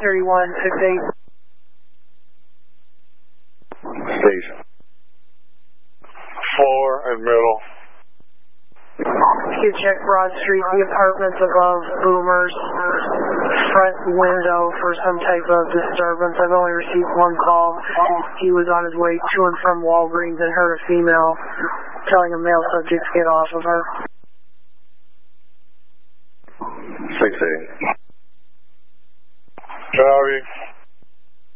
3168. Station. Floor and middle. You check Broad Street, the apartments above Boomer's front window for some type of disturbance. I've only received one call. He was on his way to and from Walgreens and heard a female telling a male subject to get off of her. 6-8. Copy.